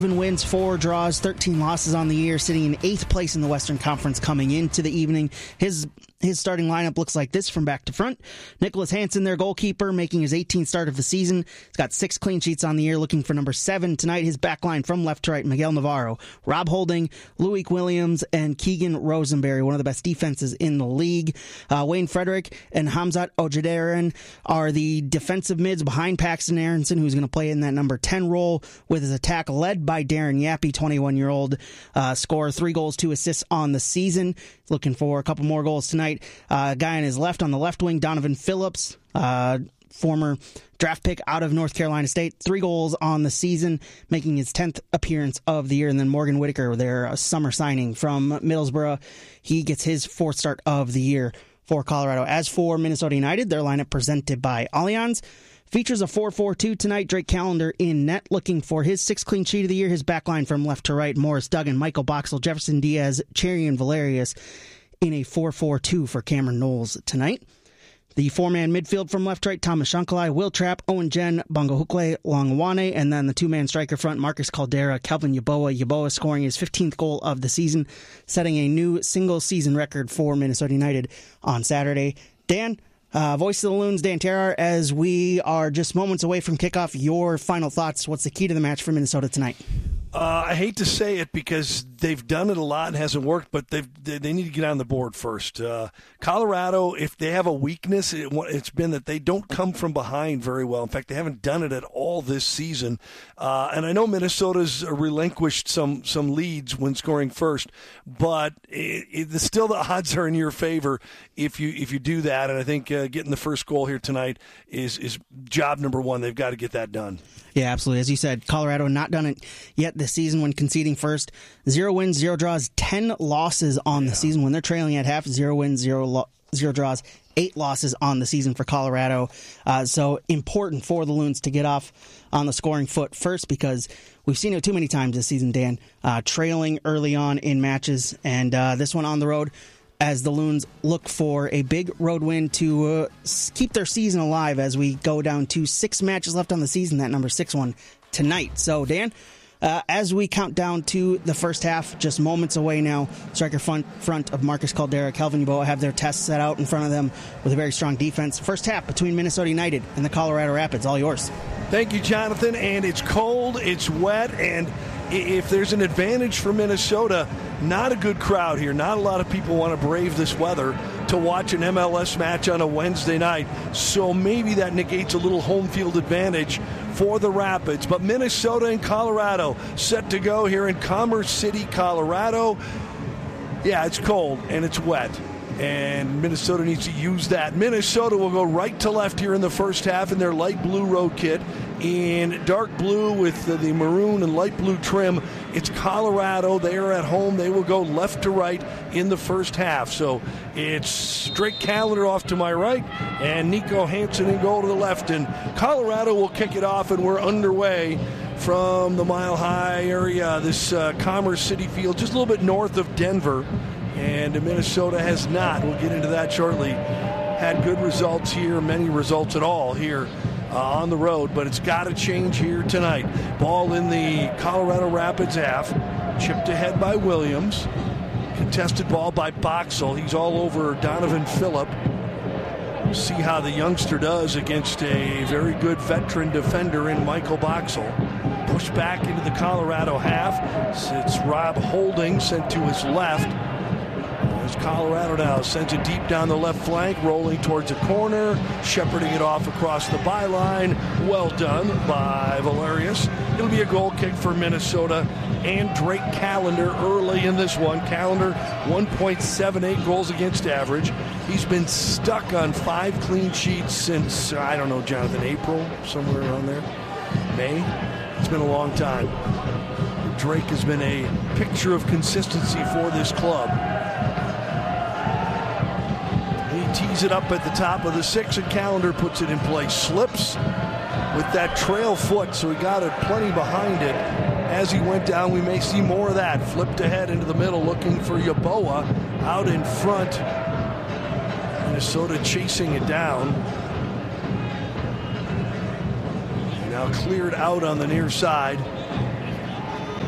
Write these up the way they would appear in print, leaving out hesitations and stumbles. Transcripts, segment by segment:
7 wins, 4 draws, 13 losses on the year, sitting in 8th place in the Western Conference coming into the evening. His starting lineup looks like this from back to front. Nicholas Hansen, their goalkeeper, making his 18th start of the season. He's got 6 clean sheets on the year, looking for number 7 tonight. His back line from left to right, Miguel Navarro, Rob Holding, Loic Williams, and Keegan Rosenberry, one of the best defenses in the league. Wayne Frederick and Hamzat Ojadarian are the defensive mids behind Paxton Aronson, who's going to play in that number 10 role, with his attack led by Darren Yappy, 21-year-old, scorer, 3 goals, 2 assists on the season. Looking for a couple more goals tonight. Guy on his left, on the left wing, Donovan Phillips, former draft pick out of North Carolina State, 3 goals on the season, making his 10th appearance of the year. And then Morgan Whitaker, their summer signing from Middlesbrough, he gets his 4th start of the year for Colorado. As for Minnesota United, their lineup presented by Allianz features a 4-4-2 tonight. Drake Callender in net, looking for his 6th clean sheet of the year. His back line from left to right, Morris Duggan, Michael Boxall, Jefferson Diaz, Cherian Valerius in a 4-4-2 for Cameron Knowles tonight. The 4-man midfield from left to right, Thomas Shankalai, Will Trapp, Owen Jen, Bongo Hukle, Longwane, and then the 2-man striker front, Marcus Caldera, Kelvin Yeboah. Yeboah scoring his 15th goal of the season, setting a new single-season record for Minnesota United on Saturday. Dan, voice of the Loons, Dan Terrar, as we are just moments away from kickoff, your final thoughts. What's the key to the match for Minnesota tonight? I hate to say it because they've done it a lot and hasn't worked, but they need to get on the board first. Colorado, if they have a weakness, it's been that they don't come from behind very well. In fact, they haven't done it at all this season. And I know Minnesota's relinquished some leads when scoring first, but still the odds are in your favor if you do that. And I think getting the first goal here tonight is job number 1. They've got to get that done. Yeah, absolutely. As you said, Colorado not done it yet this season when conceding first. 0 wins, 0 draws, 10 losses on the season. When they're trailing at half, 0 wins, 0 draws, 8 losses on the season for Colorado. So important for the Loons to get off on the scoring foot first, because we've seen it too many times this season, Dan, trailing early on in matches. And this one on the road, as the Loons look for a big road win to keep their season alive as we go down to 6 matches left on the season, that number 6 one tonight. So, Dan, as we count down to the first half, just moments away now, striker front of Marcus Caldera, Kelvin Yeboah have their tests set out in front of them with a very strong defense. First half between Minnesota United and the Colorado Rapids. All yours. Thank you, Jonathan. And it's cold, it's wet, and if there's an advantage for Minnesota, not a good crowd here. Not a lot of people want to brave this weather to watch an MLS match on a Wednesday night. So maybe that negates a little home field advantage for the Rapids. But Minnesota and Colorado set to go here in Commerce City, Colorado. Yeah, it's cold and it's wet, and Minnesota needs to use that. Minnesota will go right to left here in the first half in their light blue road kit. In dark blue with the maroon and light blue trim, it's Colorado. They are at home. They will go left to right in the first half. So it's Drake Callender off to my right and Nico Hansen in goal to the left. And Colorado will kick it off, and we're underway from the Mile High area, this Commerce City field, just a little bit north of Denver. And Minnesota has not, we'll get into that shortly, had good results here, many results at all here on the road, but it's got to change here tonight. Ball in the Colorado Rapids half, chipped ahead by Williams, contested ball by Boxall. He's all over Donovan Phillip. See how the youngster does against a very good veteran defender in Michael Boxall. Push back into the Colorado half. It's Rob Holding sent to his left. Colorado now sends it deep down the left flank, rolling towards a corner, shepherding it off across the byline. Well done by Valerius. It'll be a goal kick for Minnesota and Drake Callender early in this one. Callender, 1.78 goals against average. He's been stuck on 5 clean sheets since, I don't know, Jonathan, April, somewhere around there, May. It's been a long time. Drake has been a picture of consistency for this club. Tees it up at the top of the 6, and Callender puts it in place. Slips with that trail foot, so he got it plenty behind it. As he went down, we may see more of that. Flipped ahead into the middle, looking for Yeboah out in front. Minnesota chasing it down. Now cleared out on the near side.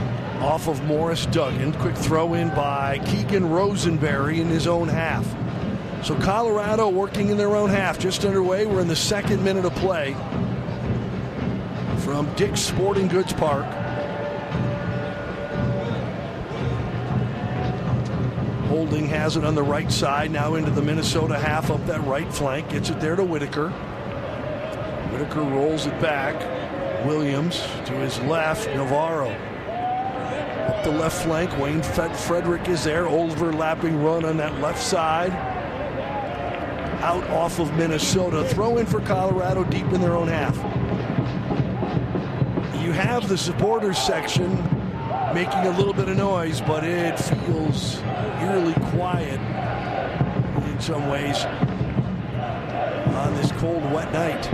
Off of Morris Duggan. Quick throw in by Keegan Rosenberry in his own half. So Colorado working in their own half. Just underway. We're in the second minute of play from Dick's Sporting Goods Park. Holding has it on the right side. Now into the Minnesota half up that right flank. Gets it there to Whitaker. Whitaker rolls it back. Williams to his left. Navarro. Up the left flank. Wayne Frederick is there. Overlapping run on that left side. Out off of Minnesota. Throw in for Colorado deep in their own half. You have the supporters section making a little bit of noise, but it feels eerily quiet in some ways on this cold, wet night.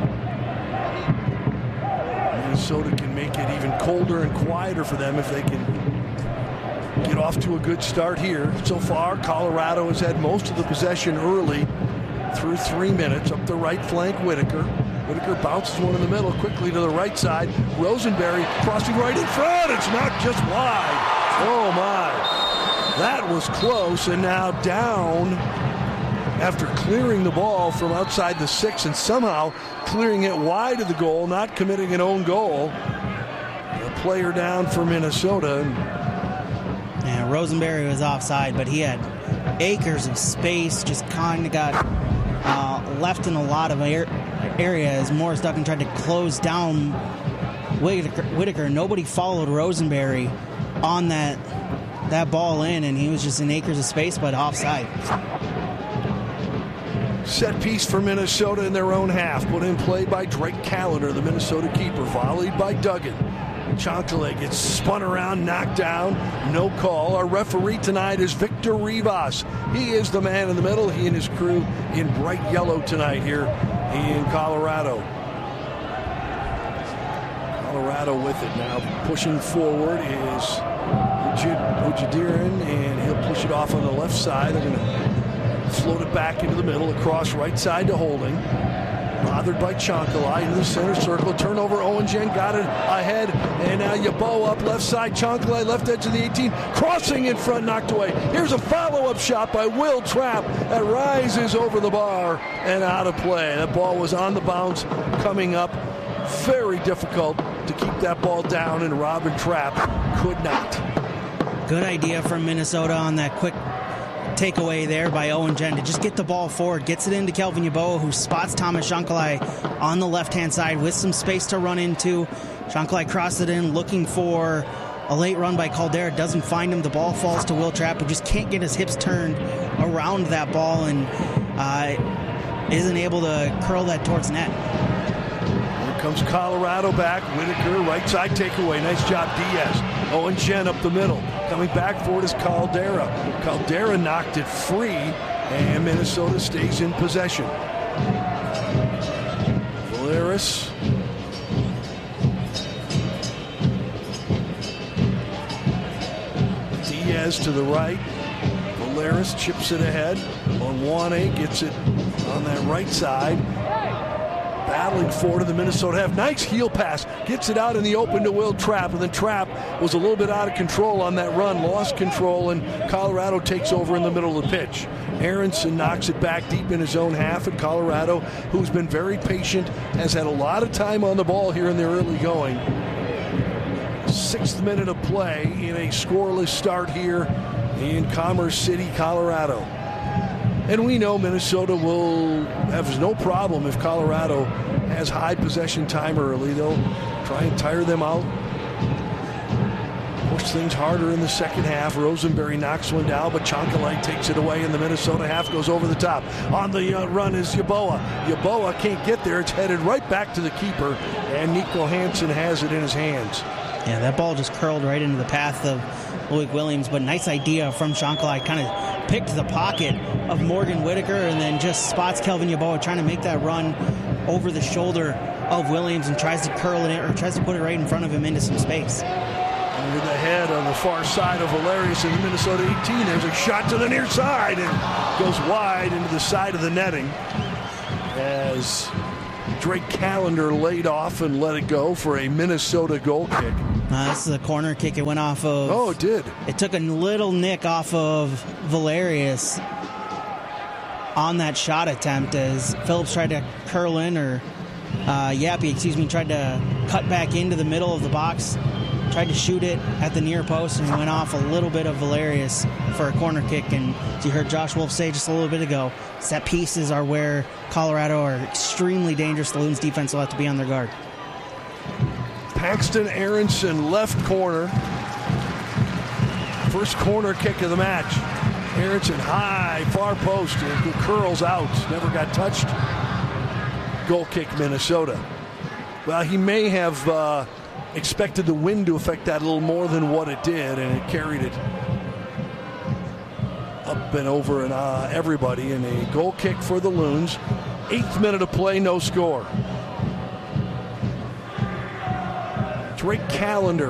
Minnesota can make it even colder and quieter for them if they can get off to a good start here. So far, Colorado has had most of the possession early through 3 minutes. Up the right flank, Whitaker. Whitaker bounces one in the middle, quickly to the right side. Rosenberry crossing right in front. It's knocked just wide. Oh, my. That was close, and now down after clearing the ball from outside the 6 and somehow clearing it wide of the goal, not committing an own goal. A player down for Minnesota. Yeah, Rosenberry was offside, but he had acres of space, just kind of got left in a lot of area as Morris Duggan tried to close down Whitaker. Nobody followed Rosenberry on that ball in, and he was just in acres of space, but offside. Set piece for Minnesota in their own half. Put in play by Drake Callender, the Minnesota keeper. Volleyed by Duggan. Chancalay gets spun around, knocked down. No call. Our referee tonight is Victor Rivas. He is the man in the middle. He and his crew in bright yellow tonight here in Colorado. Colorado with it now. Pushing forward is Ojediran, and he'll push it off on the left side. They're going to float it back into the middle, across right side to Holding. Bothered by Chancalay into the center circle. Turnover, Owen Jen got it ahead. And now Yeboah up left side. Chancalay left edge of the 18. Crossing in front, knocked away. Here's a follow-up shot by Will Trapp that rises over the bar and out of play. That ball was on the bounce coming up. Very difficult to keep that ball down, and Robin Trapp could not. Good idea from Minnesota on that quick takeaway there by Owen Jen to just get the ball forward, gets it into Kelvin Yeboah, who spots Thomas Chancalay on the left-hand side with some space to run into. Chancalay crosses it in, looking for a late run by Caldera. Doesn't find him. The ball falls to Will Trapp, who just can't get his hips turned around that ball and isn't able to curl that towards net. Here comes Colorado back. Whitaker, right side takeaway. Nice job, Diaz. Owen Jen up the middle. Coming back for it is Caldera. Caldera knocked it free, and Minnesota stays in possession. Valeris. Diaz to the right. Valeris chips it ahead. Onwane gets it on that right side. Battling forward to the Minnesota half. Nice heel pass. Gets it out in the open to Will Trapp. And then Trapp was a little bit out of control on that run. Lost control, and Colorado takes over in the middle of the pitch. Aronson knocks it back deep in his own half. And Colorado, who's been very patient, has had a lot of time on the ball here in their early going. 6th minute of play in a scoreless start here in Commerce City, Colorado. And we know Minnesota will have no problem if Colorado has high possession time early. They'll try and tire them out. Push things harder in the second half. Rosenberry knocks one down, but Chancalay takes it away, and the Minnesota half goes over the top. On the run is Yeboah. Yeboah can't get there. It's headed right back to the keeper, and Nico Hansen has it in his hands. Yeah, that ball just curled right into the path of Loic Williams, but nice idea from Chancalay. Kind of picked the pocket of Morgan Whitaker and then just spots Kelvin Yeboah trying to make that run over the shoulder of Williams and tries to curl it in, or tries to put it right in front of him into some space. Under the head on the far side of Valerius in the Minnesota 18. There's a shot to the near side and goes wide into the side of the netting as Drake Callender laid off and let it go for a Minnesota goal kick. This is a corner kick. It went off of... Oh, it did. It took a little nick off of Valerius on that shot attempt as Phillips tried to curl in, or Yappy, tried to cut back into the middle of the box, tried to shoot it at the near post, and went off a little bit of Valerius for a corner kick. And as you heard Josh Wolf say just a little bit ago, set pieces are where Colorado are extremely dangerous. The Loons defense will have to be on their guard. Paxton Aronson, left corner. First corner kick of the match. Aronson high, far post, and curls out. Never got touched. Goal kick, Minnesota. Well, he may have expected the wind to affect that a little more than what it did, and it carried it up and over and everybody. And a goal kick for the Loons. 8th minute of play, no score. Drake Callender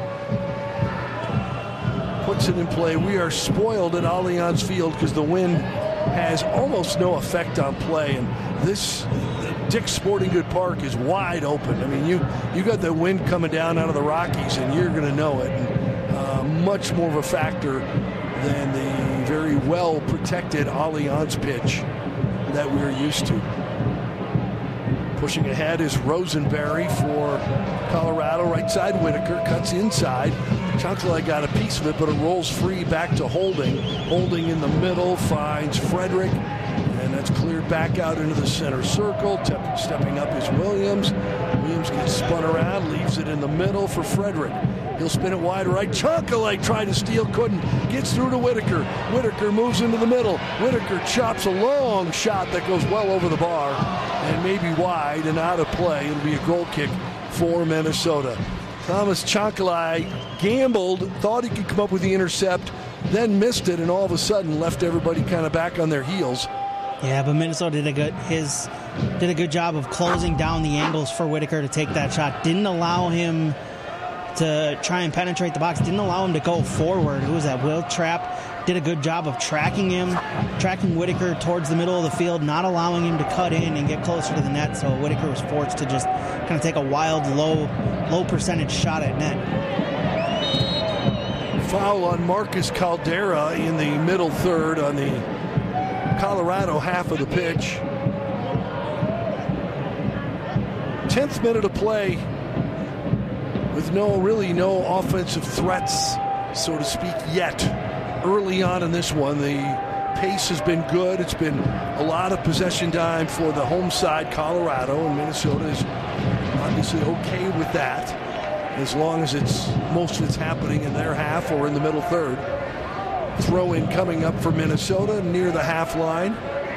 puts it in play. We are spoiled at Allianz Field because the wind has almost no effect on play. And this Dick's Sporting Good Park is wide open. I mean, you got the wind coming down out of the Rockies, and you're going to know it. And, much more of a factor than the very well protected Allianz pitch that we're used to. Pushing ahead is Rosenberry for Colorado. Right side, Whitaker cuts inside. Chancellay got a piece of it, but it rolls free back to Holding. Holding in the middle finds Frederick, and that's cleared back out into the center circle. Stepping up is Williams. Williams gets spun around, leaves it in the middle for Frederick. He'll spin it wide right. Chancellay tried to steal, couldn't. Gets through to Whitaker. Whitaker moves into the middle. Whitaker chops a long shot that goes well over the bar and maybe wide and out of play. It'll be a goal kick for Minnesota. Thomas Chancellay gambled, thought he could come up with the intercept, then missed it, and all of a sudden left everybody kind of back on their heels. Yeah, but Minnesota did a good job of closing down the angles for Whitaker to take that shot. Didn't allow him to try and penetrate the box. Didn't allow him to go forward. Who was that? Will Trapp did a good job of tracking Whitaker towards the middle of the field, not allowing him to cut in and get closer to the net. So Whitaker was forced to just kind of take a wild, low percentage shot at net. Foul on Marcus Caldera in the middle third on the Colorado half of the pitch. 10th minute of play with no offensive threats, so to speak, yet. Early on in this one, the pace has been good. It's been a lot of possession time for the home side, Colorado, and Minnesota is obviously okay with that as long as most of it's happening in their half or in the middle third. Throw in coming up for Minnesota near the half line.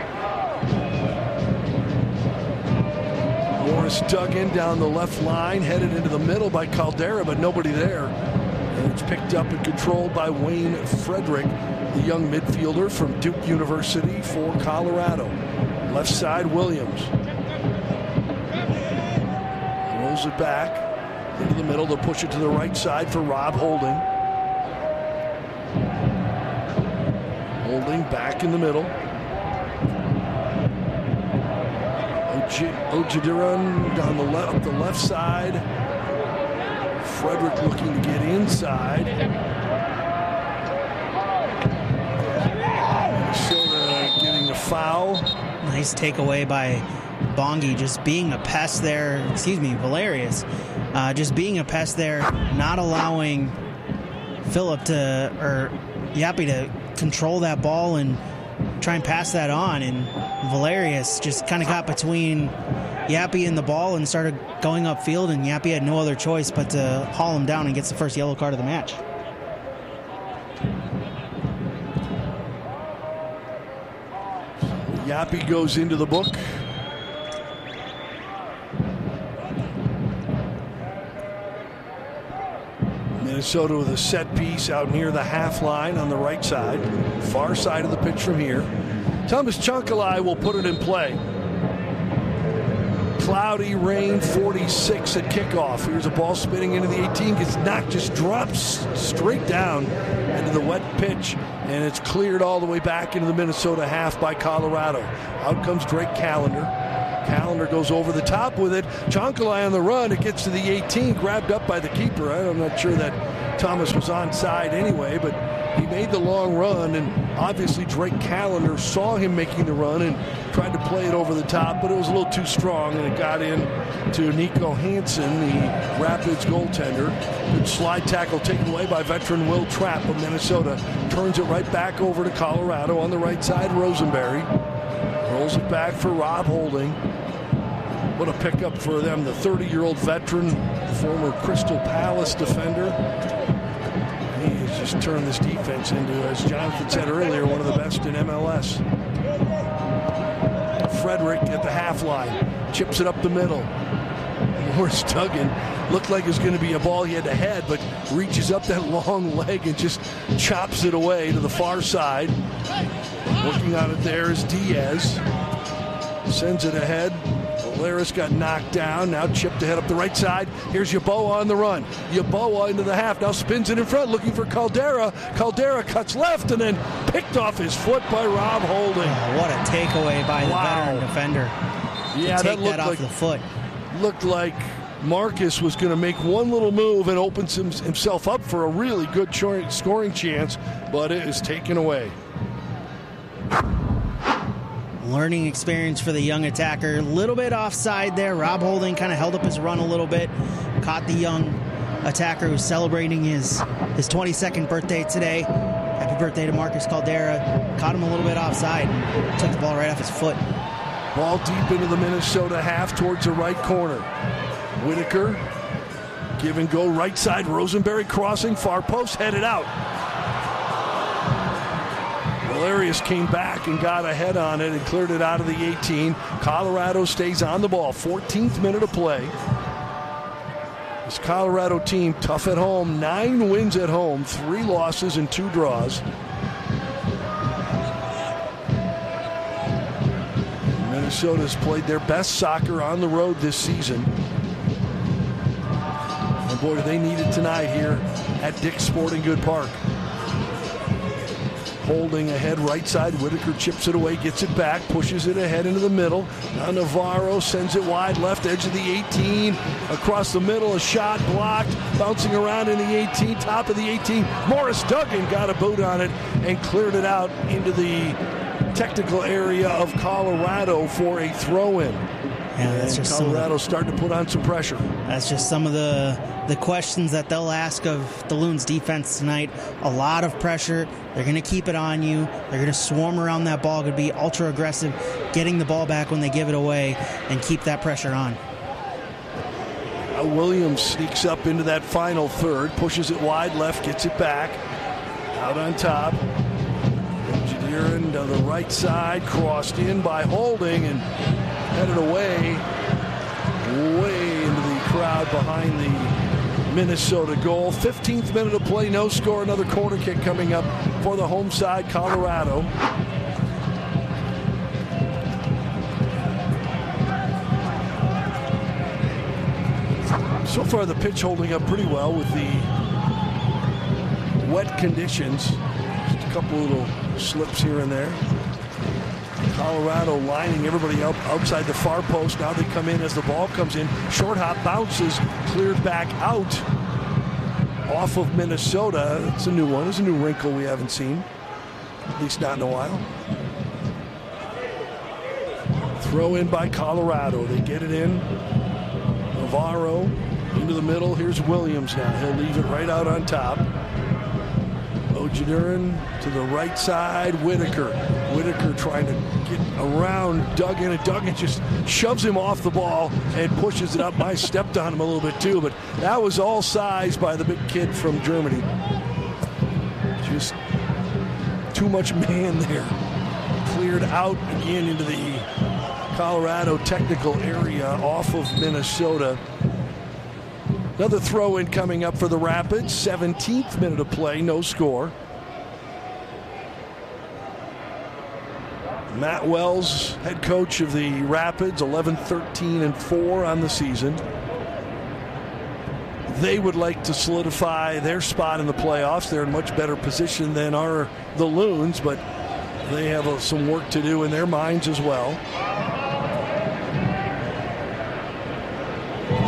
Morris dug in down the left line, headed into the middle by Caldera, but nobody there. And it's picked up and controlled by Wayne Frederick, the young midfielder from Duke University for Colorado. Left side, Williams. Rolls it back into the middle. They'll push it to the right side for Rob Holding. Holding back in the middle. Ojediran down up the left side. Frederick looking to get inside. Minnesota getting a foul. Nice takeaway by Bongi, just being a pest there. Valerius. Just being a pest there, not allowing Yappy to control that ball and try and pass that on. And Valerius just kind of got between Yappy and the ball and started going upfield, and Yappy had no other choice but to haul him down and gets the first yellow card of the match. Yappy goes into the book. Minnesota with a set piece out near the half line on the right side, far side of the pitch from here. Thomas Chancellay will put it in play. Cloudy, rain, 46 at kickoff. Here's a ball spinning into the 18, gets knocked, just drops straight down into the wet pitch, and it's cleared all the way back into the Minnesota half by Colorado. Out comes Drake Callender. Callender goes over the top with it. Chonkalai on the run. It gets to the 18, grabbed up by the keeper. I'm not sure that Thomas was onside anyway, but he made the long run, and obviously Drake Callender saw him making the run and tried to play it over the top, but it was a little too strong, and it got in to Nico Hansen, the Rapids goaltender. Good slide tackle taken away by veteran Will Trapp of Minnesota. Turns it right back over to Colorado on the right side. Rosenberry rolls it back for Rob Holding. What a pickup for them, the 30-year-old veteran, former Crystal Palace defender. He has just turned this defense into, as Jonathan said earlier, one of the best in MLS. Frederick at the half line, chips it up the middle. Morris Duggan looked like it was going to be a ball he had to head, but reaches up that long leg and just chops it away to the far side. Working on it there is Diaz. Sends it ahead. Alaris got knocked down. Now chipped ahead up the right side. Here's Yeboah on the run. Yeboah into the half. Now spins it in front, looking for Caldera. Caldera cuts left and then picked off his foot by Rob Holding. Oh, what a takeaway by the veteran defender. Yeah, that looked off the foot. Looked like Marcus was going to make one little move and opens himself up for a really good scoring chance, but it is taken away. Learning experience for the young attacker. A little bit offside there. Rob Holding kind of held up his run a little bit. Caught the young attacker who's celebrating his 22nd birthday today. Happy birthday to Marcus Caldera. Caught him a little bit offside. Took the ball right off his foot. Ball deep into the Minnesota half towards the right corner. Whitaker. Give and go right side. Rosenberry crossing. Far post. Headed out. Valerius came back and got a head on it and cleared it out of the 18. Colorado stays on the ball. 14th minute of play. This Colorado team, tough at home. 9 wins at home, 3 losses and 2 draws. Minnesota's played their best soccer on the road this season. And boy, do they need it tonight here at Dick's Sporting Good Park. Holding ahead right side. Whitaker chips it away, gets it back, pushes it ahead into the middle. Now Navarro sends it wide, left edge of the 18. Across the middle, a shot blocked. Bouncing around in the 18, top of the 18. Morris Duggan got a boot on it and cleared it out into the technical area of Colorado for a throw-in. Yeah, that's just Colorado starting to put on some pressure. That's just some of the questions that they'll ask of the Loons defense tonight. A lot of pressure. They're going to keep it on you. They're going to swarm around that ball. Going to be ultra aggressive, getting the ball back when they give it away, and keep that pressure on. Williams sneaks up into that final third, pushes it wide left, gets it back. Out on top. Jadirin to the right side, crossed in by Holding and headed away, way into the crowd behind the Minnesota goal. 15th minute of play, no score. Another corner kick coming up for the home side, Colorado. So far the pitch holding up pretty well with the wet conditions. Just a couple little slips here and there. Colorado lining everybody up outside the far post. Now they come in as the ball comes in. Short hop bounces, cleared back out off of Minnesota. It's a new one. It's a new wrinkle we haven't seen, at least not in a while. Throw in by Colorado. They get it in. Navarro into the middle. Here's Williams now. He'll leave it right out on top. Ojedurin to the right side. Whitaker trying to get around Duggan, and Duggan just shoves him off the ball and pushes it up. I stepped on him a little bit too, but that was all size by the big kid from Germany. Just too much man there. Cleared out again into the Colorado technical area off of Minnesota. Another throw-in coming up for the Rapids. 17th minute of play, no score. Matt Wells, head coach of the Rapids, 11-13-4 on the season. They would like to solidify their spot in the playoffs. They're in much better position than are the Loons, but they have some work to do in their minds as well.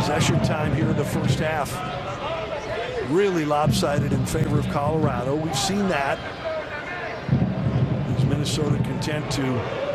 Possession time here in the first half. Really lopsided in favor of Colorado. We've seen that. Is Minnesota content to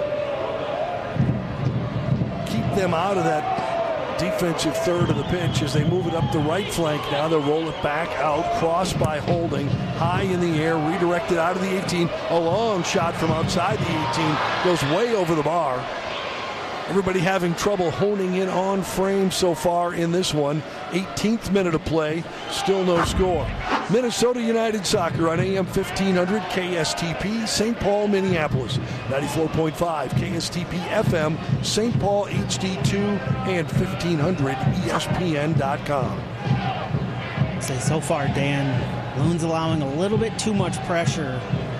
keep them out of that defensive third of the pitch as they move it up the right flank. Now they'll roll it back out, crossed by Holding, high in the air, redirected out of the 18. A long shot from outside the 18 goes way over the bar. Everybody having trouble honing in on frame so far in this one. 18th minute of play, still no score. Minnesota United Soccer on AM 1500 KSTP, St. Paul, Minneapolis. 94.5 KSTP FM, St. Paul HD2, and 1500 ESPN.com. So far, Dan, Loon's allowing a little bit too much pressure,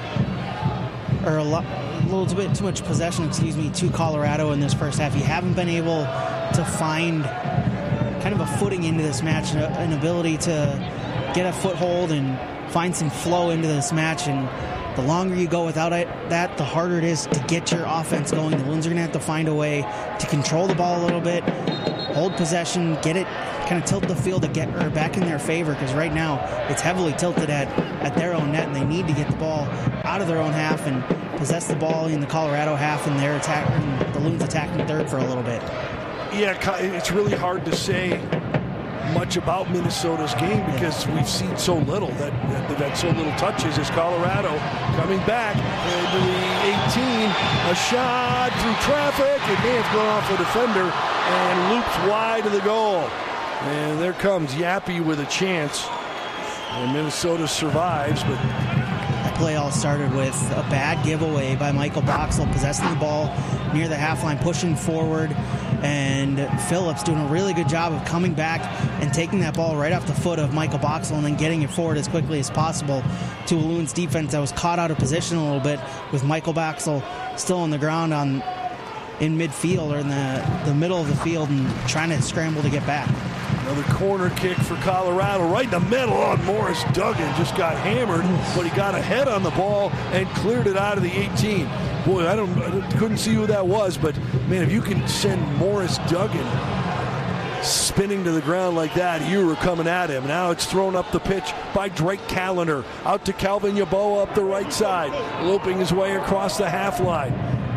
or a little bit too much possession, to Colorado in this first half. You haven't been able to find kind of a footing into this match, an ability to get a foothold and find some flow into this match. And the longer you go without that, the harder it is to get your offense going. The Loons are going to have to find a way to control the ball a little bit, hold possession, get it, kind of tilt the field to get her back in their favor, because right now it's heavily tilted at their own net, and they need to get the ball out of their own half and possess the ball in the Colorado half, and they're attacking, the Loons attacking third for a little bit. Yeah, it's really hard to say much about Minnesota's game because we've seen so little, that they've had so little touches as Colorado coming back into the 18. A shot through traffic. It may have gone off a defender and loops wide of the goal. And there comes Yappy with a chance. And Minnesota survives, but that play all started with a bad giveaway by Michael Boxall, possessing the ball near the half line, pushing forward, and Phillips doing a really good job of coming back and taking that ball right off the foot of Michael Boxall and then getting it forward as quickly as possible to a Loons defense that was caught out of position a little bit, with Michael Boxall still on the ground in midfield, or in the middle of the field, and trying to scramble to get back. Another corner kick for Colorado, right in the middle on Morris Duggan. Just got hammered, but he got a head on the ball and cleared it out of the 18. Boy, I couldn't see who that was, but man, if you can send Morris Duggan spinning to the ground like that, you were coming at him. Now it's thrown up the pitch by Drake Callender. Out to Calvin Yeboah up the right side, loping his way across the half line.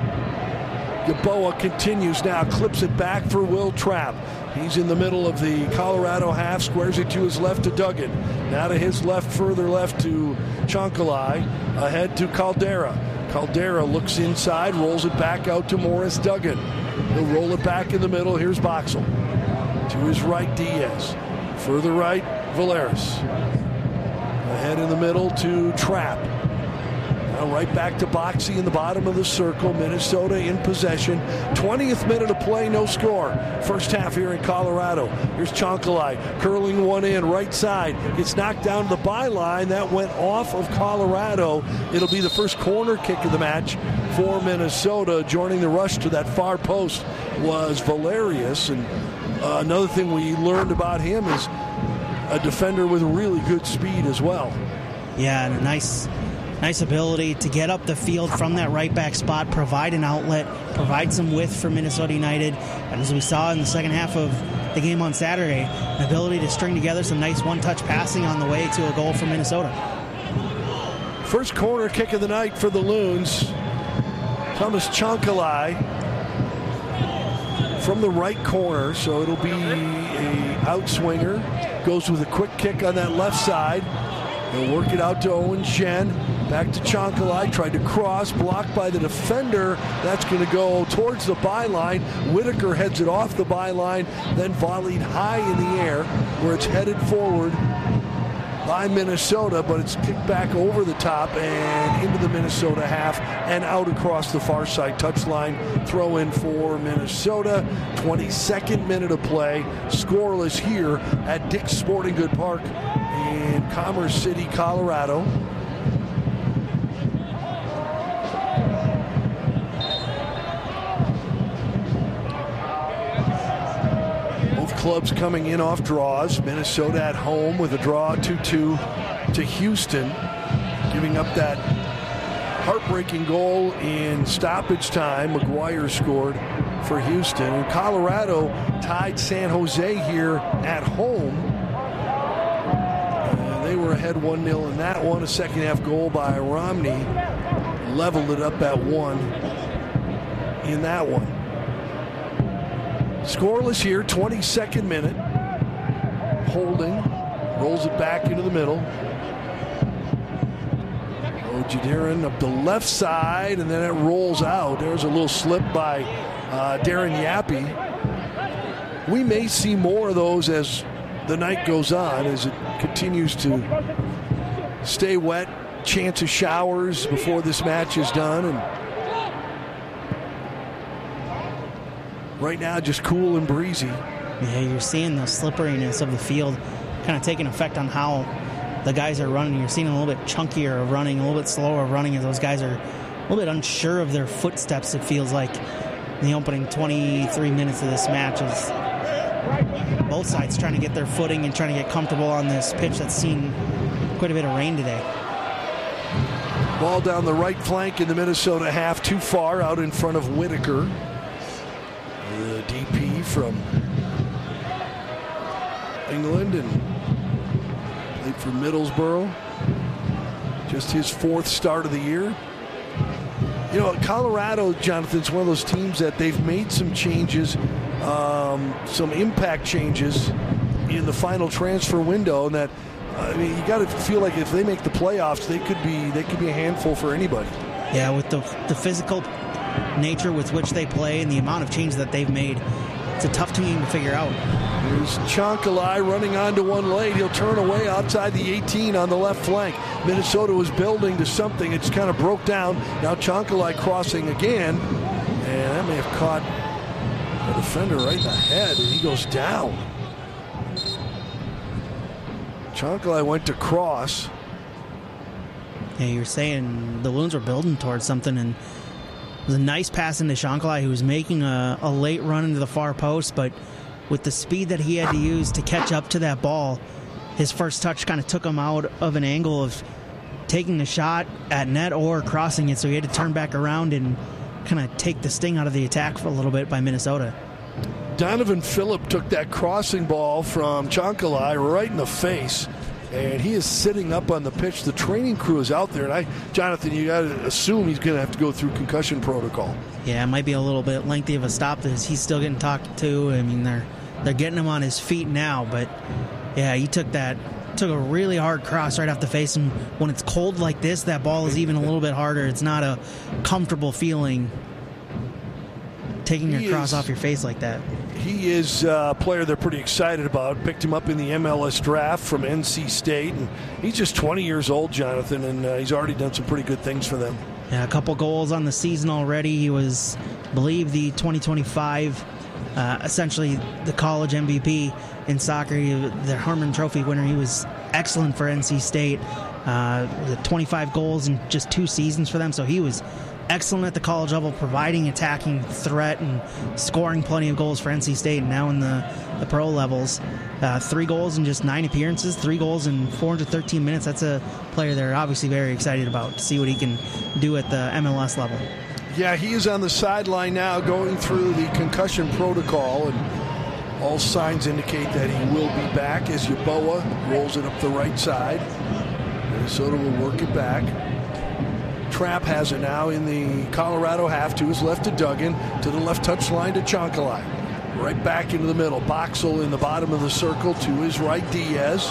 Yeboah continues now, clips it back for Will Trapp. He's in the middle of the Colorado half, squares it to his left to Duggan. Now to his left, further left to Chonkalai, ahead to Caldera. Caldera looks inside, rolls it back out to Morris Duggan. He'll roll it back in the middle. Here's Boxall. To his right, Diaz. Further right, Valeris. Ahead in the middle to Trapp. Now right back to Boxy in the bottom of the circle. Minnesota in possession. 20th minute of play, no score. First half here in Colorado. Here's Chonkalai curling one in, right side. Gets knocked down to the byline. That went off of Colorado. It'll be the first corner kick of the match for Minnesota. Joining the rush to that far post was Valerius. And another thing we learned about him is a defender with really good speed as well. Yeah, and a nice ability to get up the field from that right back spot, provide an outlet, provide some width for Minnesota United. And as we saw in the second half of the game on Saturday, an ability to string together some nice one-touch passing on the way to a goal for Minnesota. First corner kick of the night for the Loons. Thomas Chonkalai from the right corner, so it'll be a outswinger. Goes with a quick kick on that left side. They'll work it out to Owen Shen. Back to Chonkalai. Tried to cross. Blocked by the defender. That's going to go towards the byline. Whitaker heads it off the byline. Then volleyed high in the air where it's headed forward by Minnesota. But it's kicked back over the top and into the Minnesota half and out across the far side touchline. Throw in for Minnesota. 22nd minute of play. Scoreless here at Dick's Sporting Goods Park in Commerce City, Colorado. Both clubs coming in off draws. Minnesota at home with a draw 2-2 to Houston, giving up that heartbreaking goal in stoppage time. McGuire scored for Houston. And Colorado tied San Jose here at home. They were ahead 1-0 in that one. A second half goal by Romney leveled it up at 1 in that one. Scoreless here, 22nd minute. Holding, rolls it back into the middle. Jadirin up the left side, and then it rolls out. There's a little slip by Darren Yappy. We may see more of those as the night goes on, as it continues to stay wet. Chance of showers before this match is done. And right now, just cool and breezy. Yeah, you're seeing the slipperiness of the field kind of taking effect on how the guys are running. You're seeing a little bit chunkier of running, a little bit slower of running, as those guys are a little bit unsure of their footsteps, it feels like, in the opening 23 minutes of this match. Is both sides trying to get their footing and trying to get comfortable on this pitch that's seen quite a bit of rain today. Ball down the right flank in the Minnesota half, too far out in front of Whitaker. The DP from England and played for Middlesbrough. Just his 4th start of the year. You know, Colorado, Jonathan's one of those teams that they've made some changes, some impact changes in the final transfer window, and that I mean, you got to feel like if they make the playoffs, they could be a handful for anybody. Yeah, with the physical nature with which they play and the amount of change that they've made, it's a tough team to figure out. Here's Chonkalai running onto one lane. He'll turn away outside the 18 on the left flank. Minnesota was building to something. It's kind of broke down. Now Chonkalai crossing again, and that may have caught the defender right in the head, and he goes down. Chonkalai went to cross. Yeah, you're saying the Loons were building towards something, and it was a nice pass into Chonkalai, who was making a late run into the far post, but with the speed that he had to use to catch up to that ball, his first touch kind of took him out of an angle of taking a shot at net or crossing it, so he had to turn back around and kind of take the sting out of the attack for a little bit by Minnesota. Donovan Phillip took that crossing ball from Chonkalai right in the face, and he is sitting up on the pitch. The training crew is out there, and Jonathan, you got to assume he's going to have to go through concussion protocol. Yeah, it might be a little bit lengthy of a stop as he's still getting talked to. I mean, they're getting him on his feet now, but yeah, he took a really hard cross right off the face, and when it's cold like this, that ball is even a little bit harder. It's not a comfortable feeling taking your cross off your face like that. He is a player they're pretty excited about. Picked him up in the MLS draft from NC State, and he's just 20 years old, Jonathan, and he's already done some pretty good things for them. Yeah, a couple goals on the season already. He was, I believe, the 2025, essentially the college MVP in soccer, the Harmon Trophy winner. He was excellent for NC State. 25 goals in just 2 seasons for them, so he was excellent at the college level, providing attacking threat and scoring plenty of goals for NC State. And now in the pro levels, 3 goals in just 9 appearances, 3 goals in 413 minutes. That's a player they're obviously very excited about to see what he can do at the MLS level. Yeah, he is on the sideline now going through the concussion protocol, and all signs indicate that he will be back as Yeboah rolls it up the right side. Minnesota will work it back. Trapp has it now in the Colorado half, to his left to Duggan, to the left touchline to Chonkalai. Right back into the middle. Boxall in the bottom of the circle, to his right Diaz.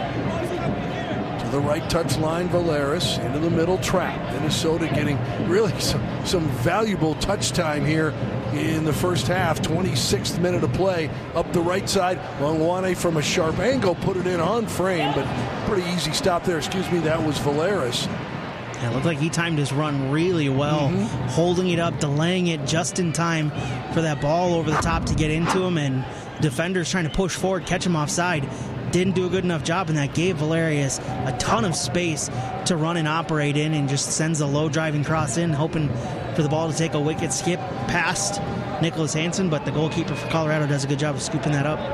To the right touchline Valeris, into the middle Trapp. Minnesota getting really some valuable touch time here in the first half. 26th minute of play, up the right side. Longwane from a sharp angle, put it in on frame, but pretty easy stop there. That was Valeris. It looked like he timed his run really well, holding it up, delaying it just in time for that ball over the top to get into him, and defenders trying to push forward, catch him offside. Didn't do a good enough job, and that gave Valerius a ton of space to run and operate in, and just sends a low driving cross in, hoping for the ball to take a wicked skip past Nicholas Hansen, but the goalkeeper for Colorado does a good job of scooping that up.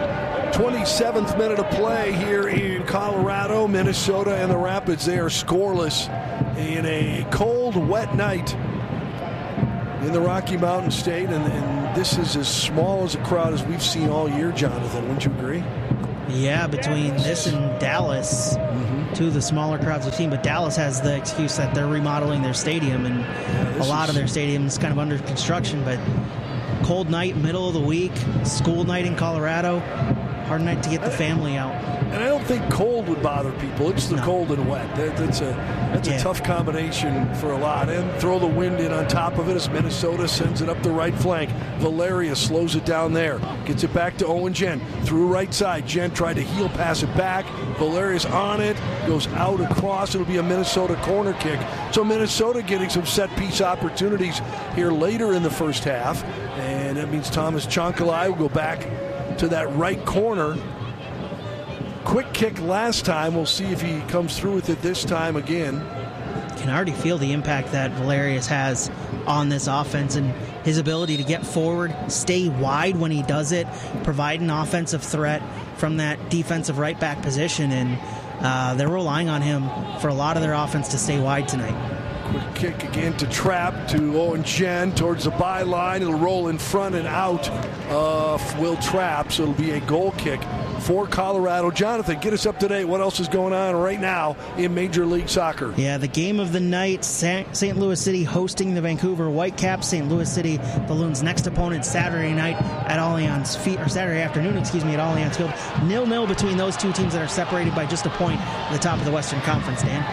27th minute of play here in Colorado. Minnesota and the Rapids, they are scoreless in a cold, wet night in the Rocky Mountain State, and this is as small as a crowd as we've seen all year, Jonathan. Wouldn't you agree? Yeah, between this and Dallas, two of the smaller crowds we've seen, but Dallas has the excuse that they're remodeling their stadium, and a lot of their stadium is kind of under construction, but cold night, middle of the week, school night in Colorado, hard night to get the family out. And I don't think cold would bother people. It's the cold and wet. That's a tough combination for a lot. And throw the wind in on top of it as Minnesota sends it up the right flank. Valeria slows it down there. Gets it back to Owen Jen. Through right side. Jen tried to heel pass it back. Valeria's on it. Goes out across. It'll be a Minnesota corner kick. So Minnesota getting some set-piece opportunities here later in the first half. And that means Thomas Chankalai will go back to that right corner. Quick kick last time. We'll see if he comes through with it this time again. Can already feel the impact that Valerius has on this offense and his ability to get forward, stay wide when he does it, provide an offensive threat from that defensive right back position, and they're relying on him for a lot of their offense to stay wide tonight. Quick kick again to Trapp, to Owen Jen towards the byline. It'll roll in front and out of Will Trapp, so it'll be a goal kick for Colorado. Jonathan, get us up to date. What else is going on right now in Major League Soccer? Yeah, the game of the night, St. Louis City hosting the Vancouver Whitecaps. St. Louis City, the Loons' next opponent, Saturday night at Saturday afternoon, at Allianz Field. 0-0 between those two teams that are separated by just a point at the top of the Western Conference, Dan.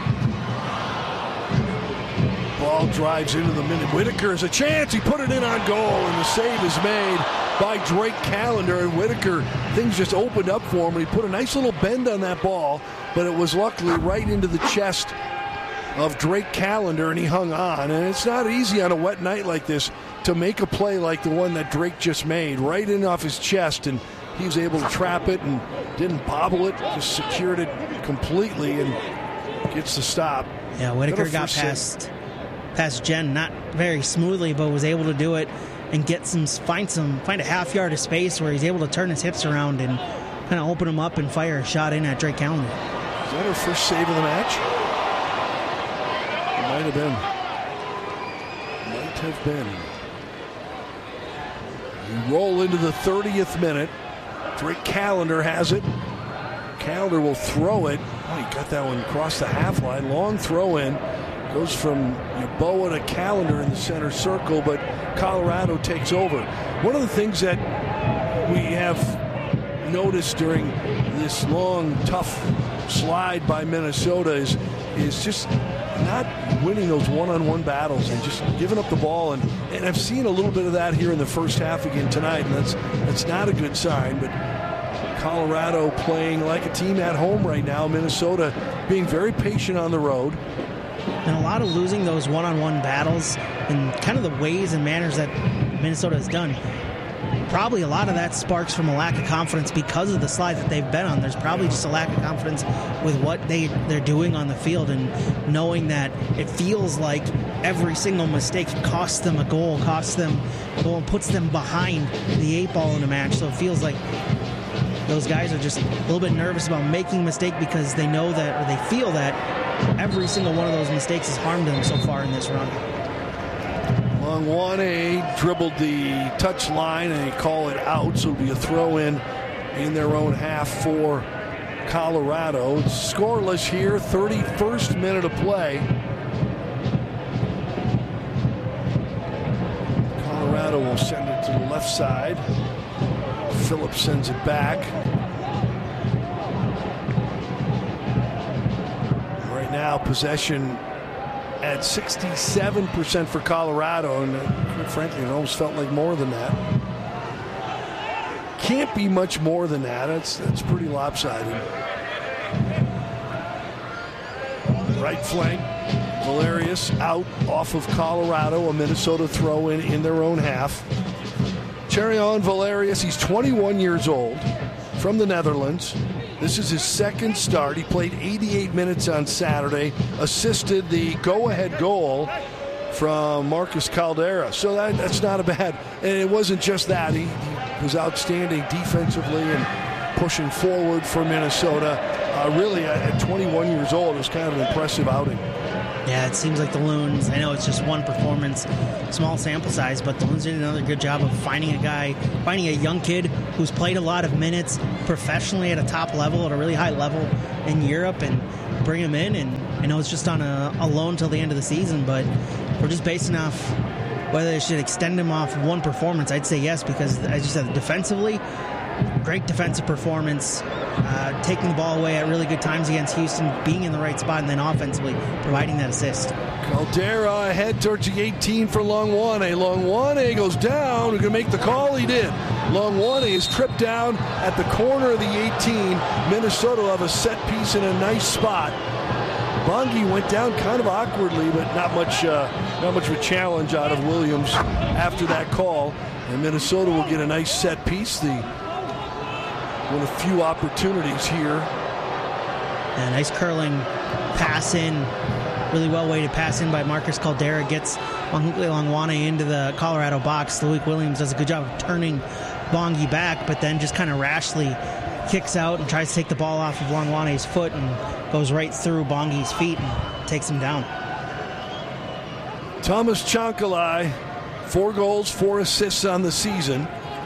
Ball drives into the minute. Whitaker has a chance. He put it in on goal, and the save is made by Drake Callender. And Whitaker, things just opened up for him, and he put a nice little bend on that ball, but it was luckily right into the chest of Drake Callender, and he hung on. And it's not easy on a wet night like this to make a play like the one that Drake just made, right in off his chest, and he was able to trap it and didn't bobble it, just secured it completely and gets the stop. Yeah, Whitaker got past Jen, not very smoothly, but was able to do it and find a half yard of space where he's able to turn his hips around and kind of open him up and fire a shot in at Drake Callender. Is that her first save of the match? It might have been. We roll into the 30th minute. Drake Callender has it. Callender will throw it. Oh, he got that one across the half line. Long throw in. Goes from Yeboah to Callender in the center circle, but Colorado takes over. One of the things that we have noticed during this long, tough slide by Minnesota is just not winning those one-on-one battles and just giving up the ball. And I've seen a little bit of that here in the first half again tonight, and that's not a good sign. But Colorado playing like a team at home right now. Minnesota being very patient on the road. And a lot of losing those one-on-one battles and kind of the ways and manners that Minnesota has done. Probably a lot of that sparks from a lack of confidence because of the slide that they've been on. There's probably just a lack of confidence with what they're doing on the field, and knowing that it feels like every single mistake costs them a goal, and puts them behind the 8 ball in a match. So it feels like those guys are just a little bit nervous about making a mistake because they know that, or they feel that every single one of those mistakes has harmed them so far in this run. Long 1A dribbled the touch line and they call it out, so it'll be a throw in their own half for Colorado. It's scoreless here, 31st minute of play. Colorado will send it to the left side. Phillips sends it back. Right now, possession at 67% for Colorado, and quite frankly, it almost felt like more than that. Can't be much more than that. That's pretty lopsided. Right flank, Valerius out off of Colorado, a Minnesota throw in their own half. Cherion Valerius, he's 21 years old, from the Netherlands. This is his second start. He played 88 minutes on Saturday, assisted the go-ahead goal from Marcus Caldera. So that's not a bad, and it wasn't just that. He was outstanding defensively and pushing forward for Minnesota. Really, at 21 years old, it was kind of an impressive outing. Yeah, it seems like the Loons, I know it's just one performance, small sample size, but the Loons did another good job of finding a young kid who's played a lot of minutes professionally at a top level, at a really high level in Europe, and bring him in. And I know it's just on a loan till the end of the season, but we're just basing off whether they should extend him off one performance. I'd say yes, because as you said, defensively, great defensive performance, taking the ball away at really good times against Houston, being in the right spot, and then offensively providing that assist. Caldera ahead towards the 18 for Longwane. Longwane goes down. We're going to make the call. He did. Longwane is tripped down at the corner of the 18. Minnesota will have a set piece in a nice spot. Bongi went down kind of awkwardly, but not much of a challenge out of Williams after that call. And Minnesota will get a nice set piece. One of few opportunities here. A nice curling pass in, really well-weighted pass in by Marcus Caldera, gets Longwane into the Colorado box. Loic Williams does a good job of turning Bongi back, but then just kind of rashly kicks out and tries to take the ball off of Longwane's foot and goes right through Bongi's feet and takes him down. Thomas Chankalai, 4 goals, 4 assists on the season.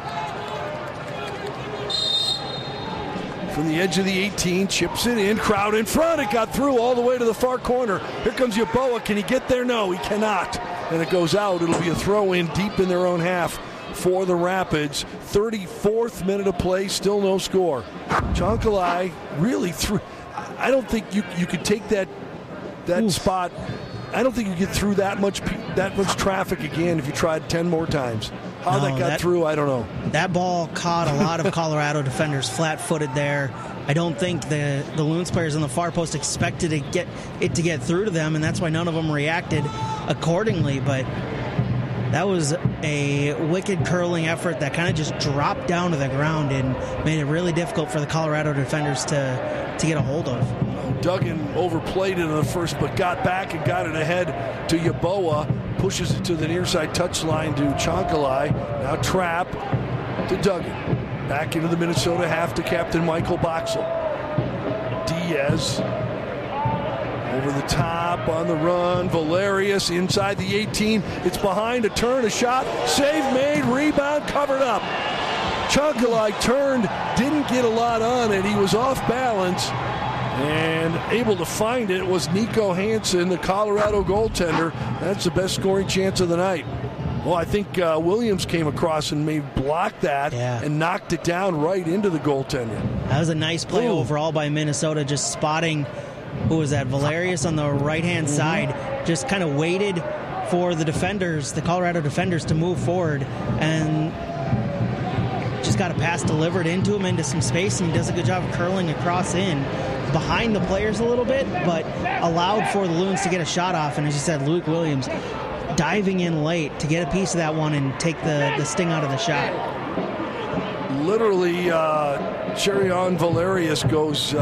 From the edge of the 18, chips it in, crowd in front. It got through all the way to the far corner. Here comes Yeboah. Can he get there? No, he cannot. And it goes out. It'll be a throw in deep in their own half for the Rapids. 34th minute of play, still no score. Chankalai really threw. I don't think you could take that spot. I don't think you get through that much traffic again if you tried 10 more times. How that got through, I don't know. That ball caught a lot of Colorado defenders flat-footed there. I don't think the Loons players on the far post expected to get through to them, and that's why none of them reacted accordingly. But that was a wicked curling effort that kind of just dropped down to the ground and made it really difficult for the Colorado defenders to get a hold of. Duggan overplayed it in the first, but got back and got it ahead to Yeboah. Pushes it to the near side touchline to Chankalai. Now Trapp to Duggan. Back into the Minnesota half to Captain Michael Boxall. Diaz over the top on the run. Valerius inside the 18. It's behind, a turn, a shot. Save made, rebound, covered up. Chankalai turned, didn't get a lot on it. He was off balance. And able to find it was Nico Hansen, the Colorado goaltender. That's the best scoring chance of the night. Well, I think Williams came across and maybe blocked that and knocked it down right into the goaltender. That was a nice play overall by Minnesota, just spotting, who was that, Valerius on the right-hand side, just kind of waited for the defenders, the Colorado defenders, to move forward, and just got a pass delivered into him into some space, and he does a good job of curling across in behind the players a little bit, but allowed for the Loons to get a shot off. And as you said, Loic Williams diving in late to get a piece of that one and take the sting out of the shot. Literally, Cherion Valerius goes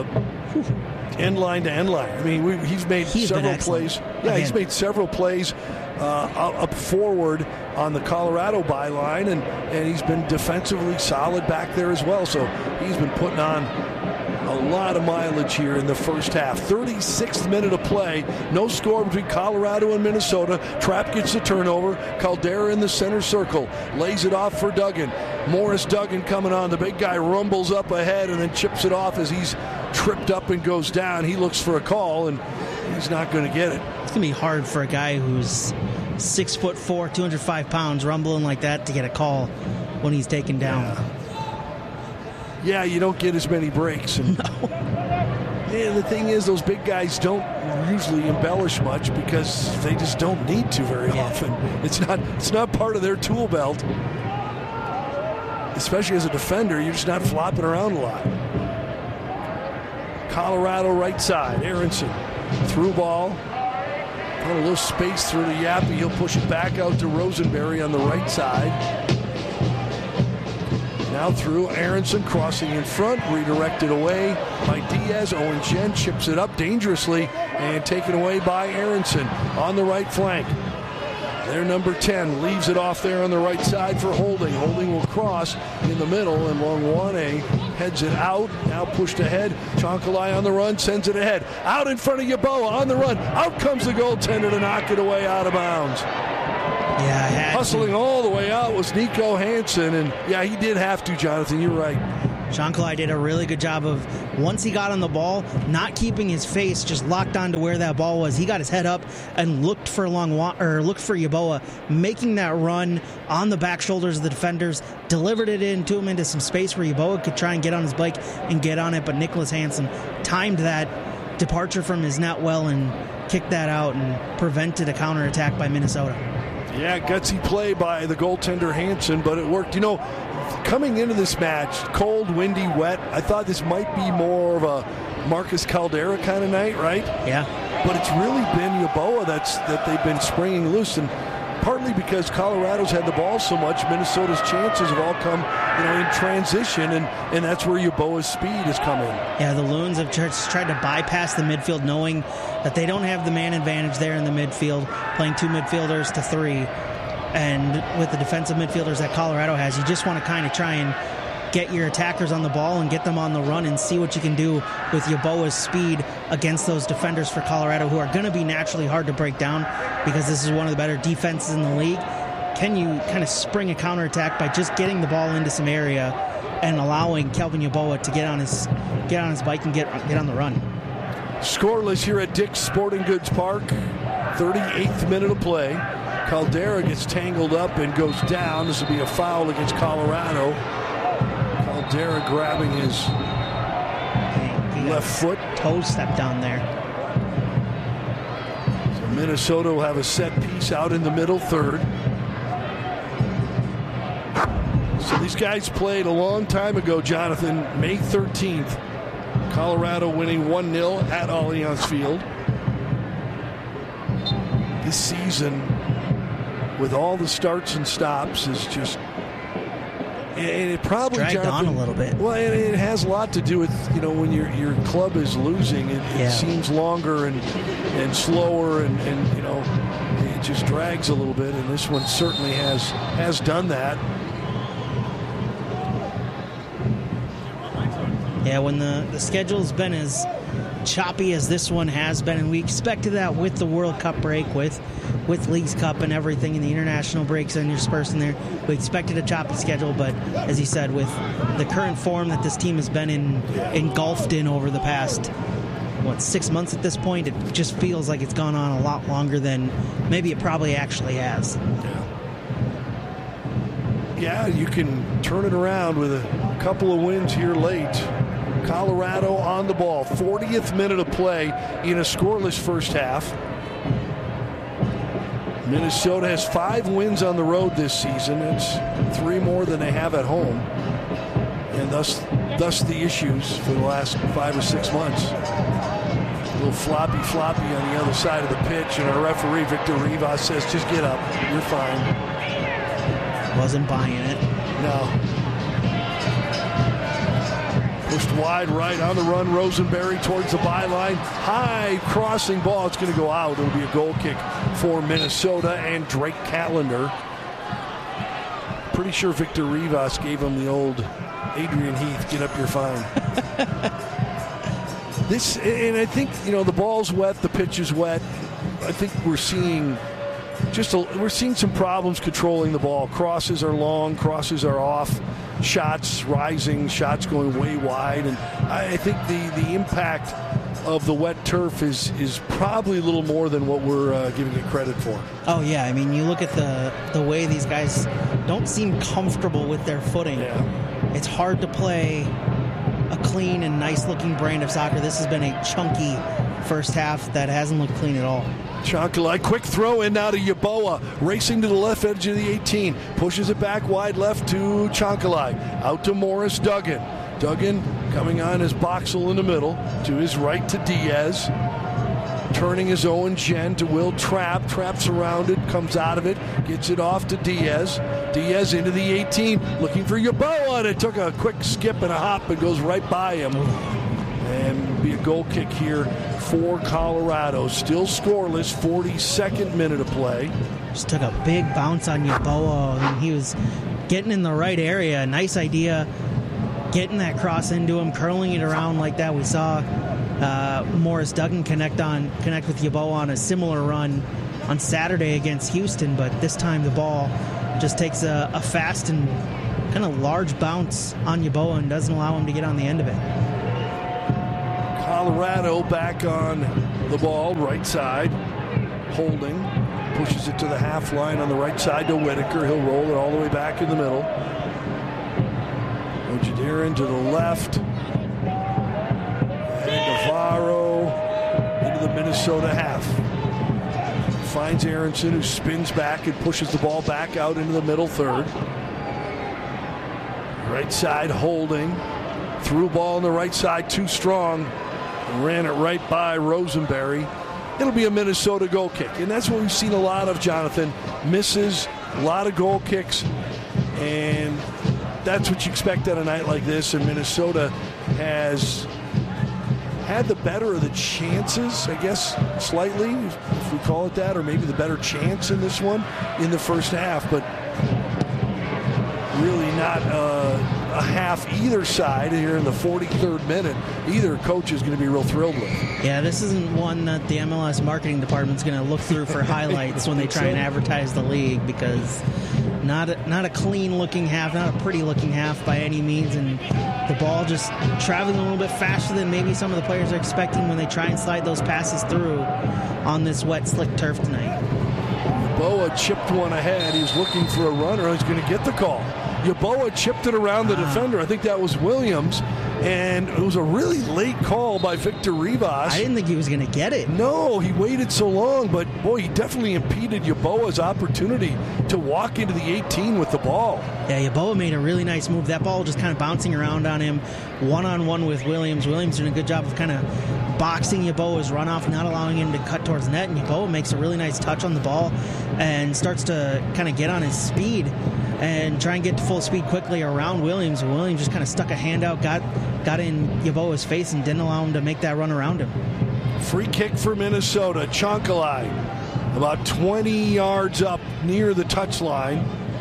end line to end line. I mean, he's made several plays. Yeah, he's made several plays up forward on the Colorado byline, and he's been defensively solid back there as well. So he's been putting on a lot of mileage here in the first half. 36th minute of play. No score between Colorado and Minnesota. Trapp gets the turnover. Caldera in the center circle. Lays it off for Duggan. Morris Duggan coming on. The big guy rumbles up ahead and then chips it off as he's tripped up and goes down. He looks for a call, and he's not going to get it. It's going to be hard for a guy who's 6'4", 205 pounds, rumbling like that to get a call when he's taken down. Yeah, you don't get as many breaks. And the thing is, those big guys don't usually embellish much because they just don't need to very often. It's not part of their tool belt. Especially as a defender, you're just not flopping around a lot. Colorado right side, Aronson. Through ball. Got a little space through to Yappy. He'll push it back out to Rosenberry on the right side. Now through Aronson, crossing in front, redirected away by Diaz. Owen Jen chips it up dangerously and taken away by Aronson on the right flank. Their number 10 leaves it off there on the right side for Holding. Holding will cross in the middle, and Longwane heads it out, now pushed ahead. Chonkalai on the run, sends it ahead. Out in front of Yeboah on the run. Out comes the goaltender to knock it away out of bounds. Yeah, hustling all the way out was Nico Hansen, and yeah, he did have to, Jonathan. You're right. Chonkalai did a really good job of, once he got on the ball, not keeping his face just locked on to where that ball was. He got his head up and looked for Yeboah, making that run on the back shoulders of the defenders, delivered it into him into some space where Yeboah could try and get on his bike and get on it, but Nicholas Hansen timed that departure from his net well and kicked that out and prevented a counterattack by Minnesota. Yeah, gutsy play by the goaltender Hansen, but it worked. You know, coming into this match, cold, windy, wet, I thought this might be more of a Marcus Caldera kind of night, right? Yeah. But it's really been Yeboah that they've been springing loose, and partly because Colorado's had the ball so much, Minnesota's chances have all come, in transition, and that's where Yeboah's speed has come in. Yeah, the Loons have tried to bypass the midfield, knowing that they don't have the man advantage there in the midfield, playing 2 midfielders to 3. And with the defensive midfielders that Colorado has, you just want to kind of try and get your attackers on the ball and get them on the run and see what you can do with Yeboah's speed against those defenders for Colorado, who are going to be naturally hard to break down because this is one of the better defenses in the league. Can you kind of spring a counterattack by just getting the ball into some area and allowing Kelvin Yeboah to get on his bike and get on the run? Scoreless here at Dick's Sporting Goods Park. 38th minute of play. Caldera gets tangled up and goes down. This will be a foul against Colorado. Caldera grabbing his left foot. Toe step down there. So Minnesota will have a set piece out in the middle third. So these guys played a long time ago, Jonathan, May 13th. Colorado winning 1-0 at Allianz Field. This season, with all the starts and stops, is just, and it probably dragged on a little bit. Well, and it has a lot to do with when your club is losing, it seems longer and slower, and it just drags a little bit. And this one certainly has done that. Yeah, when the schedule's been as choppy as this one has been, and we expected that with the World Cup break, with Leagues Cup and everything, and the international breaks interspersed in there, we expected a choppy schedule. But as you said, with the current form that this team has been engulfed in over the past 6 months at this point, it just feels like it's gone on a lot longer than maybe it probably actually has. Yeah, you can turn it around with a couple of wins here late. Colorado on the ball. 40th minute of play in a scoreless first half. Minnesota has 5 wins on the road this season. It's 3 more than they have at home. And thus the issues for the last 5 or 6 months. A little floppy on the other side of the pitch, and our referee, Victor Rivas, says, just get up. You're fine. Wasn't buying it. No. Pushed wide right on the run. Rosenberry towards the byline. High crossing ball. It's going to go out. It'll be a goal kick for Minnesota and Drake Callender. Pretty sure Victor Rivas gave him the old Adrian Heath, get up, you're fine. And I think, the ball's wet, the pitch is wet. I think we're seeing some problems controlling the ball. Crosses are long, crosses are off. Shots rising, shots going way wide, and I think the impact of the wet turf is probably a little more than what we're giving it credit for. Oh yeah, I mean, you look at the way these guys don't seem comfortable with their footing. Yeah. It's hard to play a clean and nice looking brand of soccer. This has been a chunky first half that hasn't looked clean at all. Chonkalai, quick throw in now to Yeboah, racing to the left edge of the 18, pushes it back wide left to Chonkalai, out to Morris Duggan. Duggan coming on as Boxall in the middle, to his right to Diaz, turning his Owen Jen to Will Trapp. Trapp surrounded, comes out of it, gets it off to Diaz. Diaz into the 18, looking for Yeboah, and it took a quick skip and a hop and goes right by him. And be a goal kick here for Colorado. Still scoreless, 42nd minute of play. Just took a big bounce on Yeboah. He was getting in the right area. Nice idea. getting that cross into him, curling it around like that. We saw Morris Duggan connect with Yeboah on a similar run on Saturday against Houston, but this time the ball just takes a fast and kind of large bounce on Yeboah and doesn't allow him to get on the end of it. Colorado back on the ball, right side. Holding, pushes it to the half line on the right side to Whitaker. He'll roll it all the way back in the middle. Ojederin to the left. And Navarro into the Minnesota half. Finds Aronson, who spins back and pushes the ball back out into the middle third. Right side holding. Through ball on the right side, too strong. Ran it right by Rosenberry. It'll be a Minnesota goal kick. And that's what we've seen a lot of, Jonathan. Misses, a lot of goal kicks. And that's what you expect on a night like this. And Minnesota has had the better of the chances, I guess, slightly, if we call it that, or maybe the better chance in this one in the first half. But really not a half either side here in the 43rd minute. Either coach is going to be real thrilled with. Yeah, this isn't one that the MLS marketing department is going to look through for highlights when they try and advertise the league, because not a clean-looking half, not a pretty-looking half by any means, and the ball just traveling a little bit faster than maybe some of the players are expecting when they try and slide those passes through on this wet, slick turf tonight. Yeboah chipped one ahead. He was looking for a runner. He's going to get the call. Yeboah chipped it around the defender. I think that was Williams. And it was a really late call by Victor Rivas. I didn't think he was going to get it. No, he waited so long. But, boy, he definitely impeded Yeboah's opportunity to walk into the 18 with the ball. Yeah, Yeboah made a really nice move. That ball just kind of bouncing around on him, one-on-one with Williams. Williams doing a good job of kind of boxing Yeboah's runoff, not allowing him to cut towards the net. And Yeboah makes a really nice touch on the ball and starts to kind of get on his speed and try and get to full speed quickly around Williams. Williams just kind of stuck a hand out, got in Yeboah's face and didn't allow him to make that run around him. Free kick for Minnesota. Chonkalai about 20 yards up near the touchline.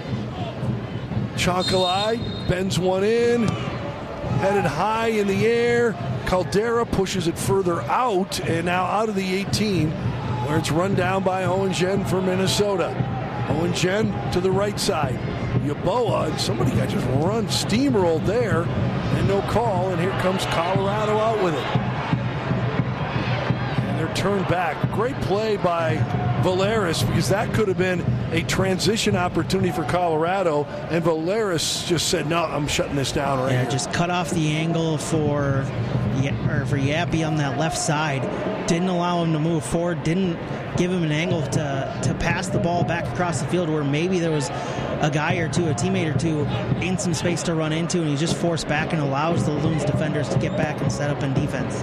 Chonkalai bends one in, headed high in the air. Caldera pushes it further out, and now out of the 18, where it's run down by Owen Jen for Minnesota. Owen Jen to the right side. Yeboah, and somebody got just run steamrolled there, and no call, and here comes Colorado out with it. And they're turned back. Great play by Valeris, because that could have been a transition opportunity for Colorado, and Valeris just said, no, I'm shutting this down right here. Just cut off the angle for Yappy on that left side. Didn't allow him to move forward, didn't give him an angle to pass the ball back across the field where maybe there was a guy or two, a teammate or two in some space to run into, and he just forced back and allows the Loons defenders to get back and set up in defense.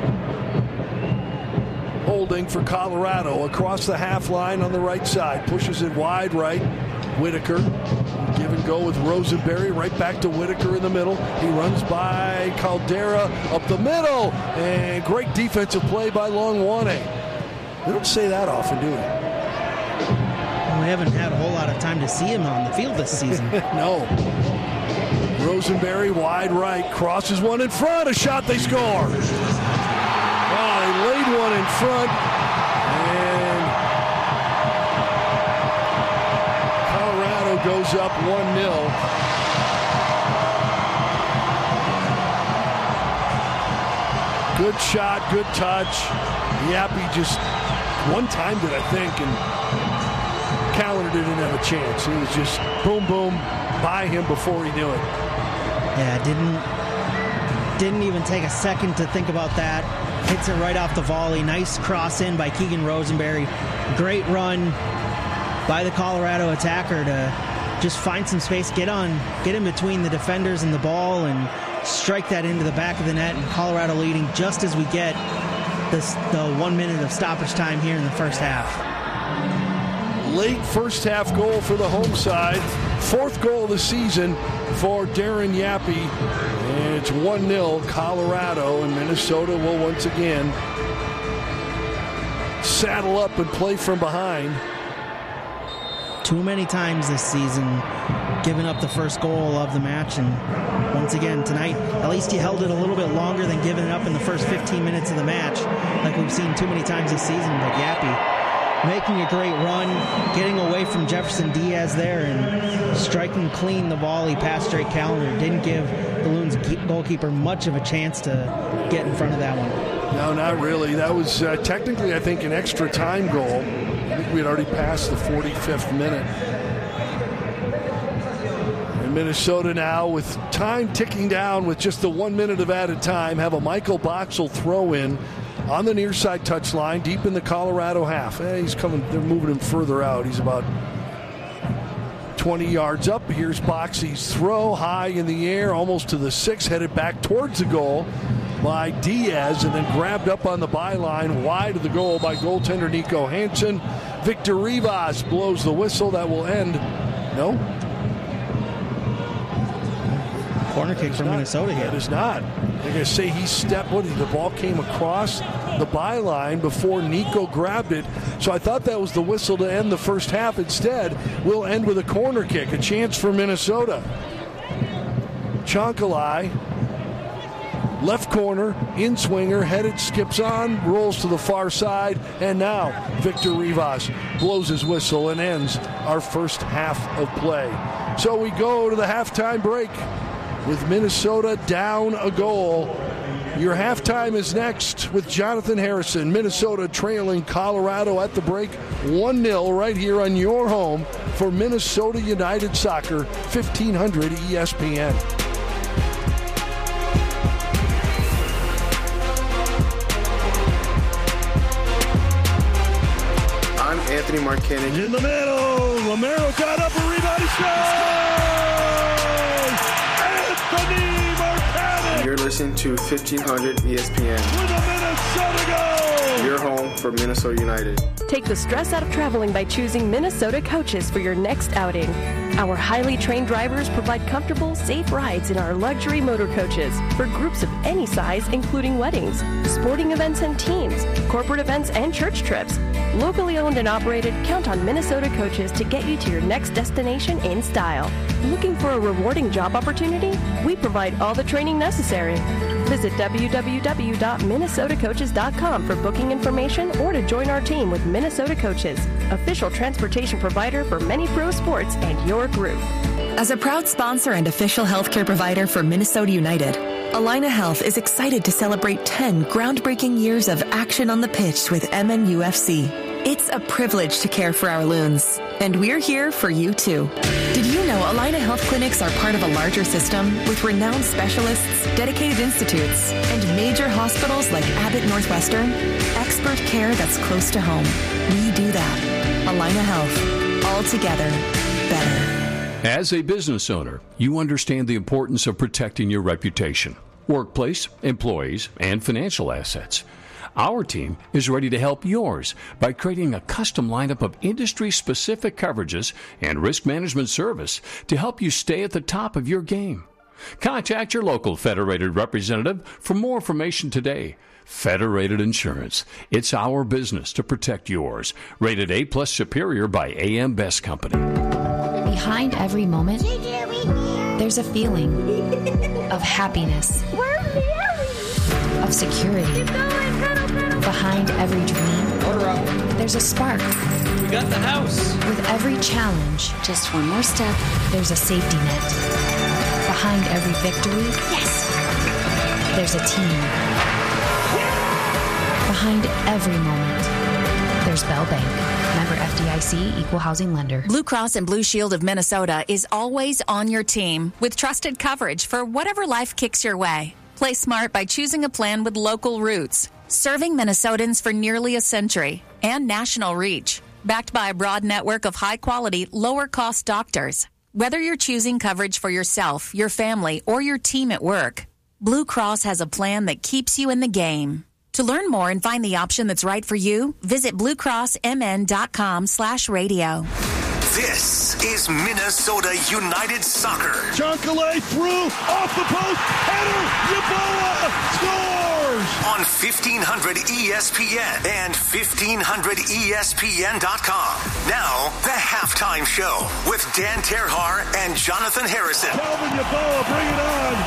Holding for Colorado across the half line on the right side. Pushes it wide right. Whitaker. Give and go with Rosenberry. Right back to Whitaker in the middle. He runs by Caldera up the middle. And great defensive play by Longwane. We don't say that often, do we? We haven't had a whole lot of time to see him on the field this season. No. Rosenberry wide right. Crosses one in front. A shot, they score. They laid one in front, and Colorado goes up 1-0. Good shot, good touch. Yappy just one-timed it, I think, and Callender didn't have a chance. He was just boom, boom, by him before he knew it. Yeah, didn't even take a second to think about that. Hits it right off the volley. Nice cross in by Keegan Rosenberry. Great run by the Colorado attacker to just find some space, get in between the defenders and the ball, and strike that into the back of the net. And Colorado leading just as we get the 1 minute of stoppage time here in the first half. Late first half goal for the home side. Fourth goal of the season for Darren Yappy. And it's 1-0 Colorado, and Minnesota will once again saddle up and play from behind. Too many times this season, giving up the first goal of the match. And once again, tonight, at least he held it a little bit longer than giving it up in the first 15 minutes of the match, like we've seen too many times this season. But Yappy making a great run, getting away from Jefferson Diaz there and striking clean the volley past Drake Callender. Didn't give the Loons goalkeeper much of a chance to get in front of that one. No, not really. That was technically, I think, an extra time goal. I think we had already passed the 45th minute. And Minnesota now, with time ticking down with just the 1 minute of added time, have a Michael Boxall throw in on the near side touchline, deep in the Colorado half. He's coming. They're moving him further out. He's about 20 yards up. Here's Boxy's throw, high in the air, almost to the 6, headed back towards the goal by Diaz, and then grabbed up on the byline, wide of the goal by goaltender Nico Hansen. Victor Rivas blows the whistle. That will end. No. Corner kick from Minnesota here. It is not. They're going to say he stepped. The ball came across the byline before Nico grabbed it. So I thought that was the whistle to end the first half. Instead, we'll end with a corner kick, a chance for Minnesota. Chonkalai, left corner, in swinger, headed, skips on, rolls to the far side, and now Victor Rivas blows his whistle and ends our first half of play. So we go to the halftime break with Minnesota down a goal. Your halftime is next with Jonathan Harrison. Minnesota trailing Colorado at the break 1-0 right here on your home for Minnesota United Soccer, 1500 ESPN. I'm Anthony Markkanen. In the middle, Romero got up, a rebound, shot! Anthony Markkanen! You're listening to 1500 ESPN. With a Minnesota goal! Your home for Minnesota United. Take the stress out of traveling by choosing Minnesota Coaches for your next outing. Our highly trained drivers provide comfortable, safe rides in our luxury motor coaches for groups of any size, including weddings, sporting events and teams, corporate events and church trips. Locally owned and operated, count on Minnesota Coaches to get you to your next destination in style. Looking for a rewarding job opportunity? We provide all the training necessary. Visit www.minnesotacoaches.com for booking information or to join our team with Minnesota Coaches, official transportation provider for many pro sports and your group. As a proud sponsor and official healthcare provider for Minnesota United, Allina Health is excited to celebrate 10 groundbreaking years of action on the pitch with MNUFC. It's a privilege to care for our Loons, and we're here for you too. Did you know Allina Health Clinics are part of a larger system with renowned specialists, dedicated institutes, and major hospitals like Abbott Northwestern? Expert care that's close to home. We do that. Allina Health. All together, better. As a business owner, you understand the importance of protecting your reputation, workplace, employees, and financial assets. Our team is ready to help yours by creating a custom lineup of industry-specific coverages and risk management service to help you stay at the top of your game. Contact your local Federated representative for more information today. Federated Insurance. It's our business to protect yours. Rated A+ Superior by AM Best Company. Behind every moment, there's a feeling of happiness, of security. Behind every dream, there's a spark. We got the house. With every challenge, just one more step, there's a safety net. Behind every victory, yes, there's a team. Behind every moment, there's Bell Bank. Member FDIC, Equal Housing Lender. Blue Cross and Blue Shield of Minnesota is always on your team with trusted coverage for whatever life kicks your way. Play smart by choosing a plan with local roots, serving Minnesotans for nearly a century, and national reach, backed by a broad network of high-quality, lower-cost doctors. Whether you're choosing coverage for yourself, your family, or your team at work, Blue Cross has a plan that keeps you in the game. To learn more and find the option that's right for you, visit bluecrossmn.com/radio. This is Minnesota United Soccer. Chonkalay through, off the post, header, Yeboah yours. On 1500 ESPN and 1500ESPN.com. Now, the Halftime Show with Dan Terhar and Jonathan Harrison. Calvin Yeboah, bring it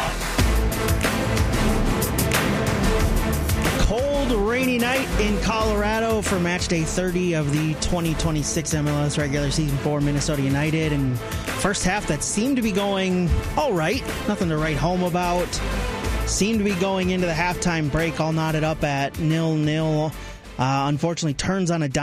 on. Cold, rainy night in Colorado for match day 30 of the 2026 MLS regular season for Minnesota United. And first half that seemed to be going all right. Nothing to write home about. Seemed to be going into the halftime break all knotted up at 0-0. Unfortunately, turns on a dime.